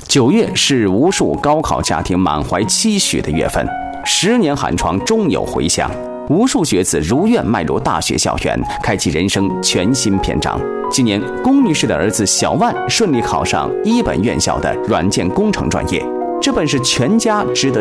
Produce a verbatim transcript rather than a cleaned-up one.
九月是无数高考家庭满怀期许的月份，十年寒窗终有回响，无数学子如愿迈入大学校园，开启人生全新篇章。今年，龚女士的儿子小万顺利考上一本院校的软件工程专业，这本是全家值得